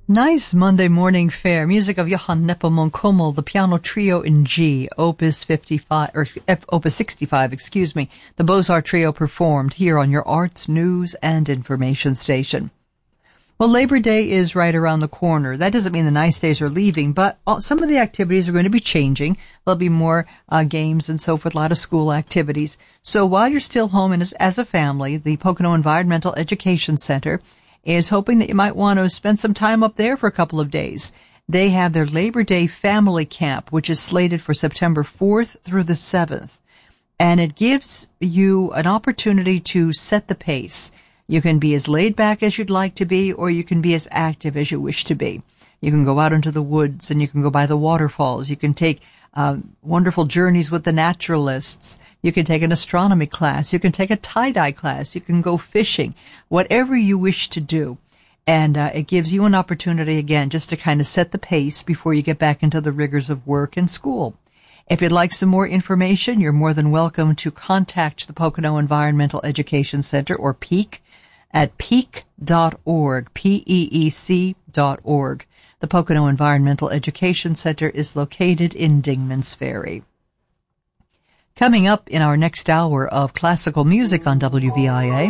Nice Monday morning fare. Music of Johann Nepomuk Hummel, the piano trio in G, Opus 55, or Opus 65, excuse me. The Beaux-Arts Trio performed here on your arts, news, and information station. Well, Labor Day is right around the corner. That doesn't mean the nice days are leaving, but some of the activities are going to be changing. There'll be more games and so forth, a lot of school activities. So while you're still home and as a family, the Pocono Environmental Education Center is hoping that you might want to spend some time up there for a couple of days. They have their Labor Day Family Camp, which is slated for September 4th through the 7th. And it gives you an opportunity to set the pace. You can be as laid back as you'd like to be, or you can be as active as you wish to be. You can go out into the woods and you can go by the waterfalls. You can take wonderful journeys with the naturalists. You can take an astronomy class. You can take a tie-dye class. You can go fishing, whatever you wish to do. And it gives you an opportunity, again, just to kind of set the pace before you get back into the rigors of work and school. If you'd like some more information, you're more than welcome to contact the Pocono Environmental Education Center, or PEEC, at peec.org, peec.org. The Pocono Environmental Education Center is located in Dingman's Ferry. Coming up in our next hour of classical music on WVIA,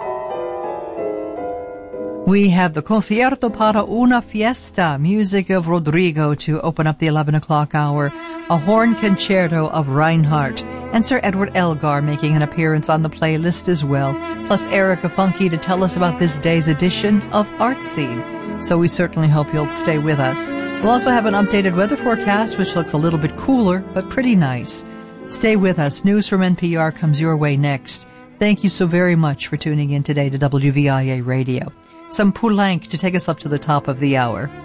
we have the Concierto para una Fiesta, music of Rodrigo to open up the 11 o'clock hour, a horn concerto of Reinhardt, and Sir Edward Elgar making an appearance on the playlist as well, plus Erica Funky to tell us about this day's edition of Art Scene. So we certainly hope you'll stay with us. We'll also have an updated weather forecast, which looks a little bit cooler, but pretty nice. Stay with us. News from NPR comes your way next. Thank you so very much for tuning in today to WVIA Radio. Some Poulenc to take us up to the top of the hour.